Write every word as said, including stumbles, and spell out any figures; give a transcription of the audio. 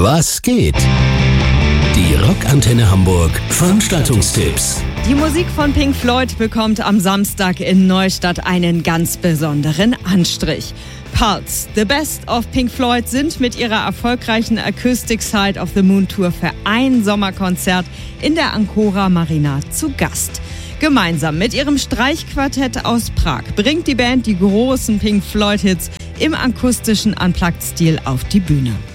Was geht? Die Rockantenne Hamburg Veranstaltungstipps. Die Musik von Pink Floyd bekommt am Samstag in Neustadt einen ganz besonderen Anstrich. Pulse, The Best of Pink Floyd, sind mit ihrer erfolgreichen Acoustic Side of the Moon Tour für ein Sommerkonzert in der Ancora Marina zu Gast. Gemeinsam mit ihrem Streichquartett aus Prag bringt die Band die großen Pink Floyd-Hits im akustischen Unplugged-Stil auf die Bühne.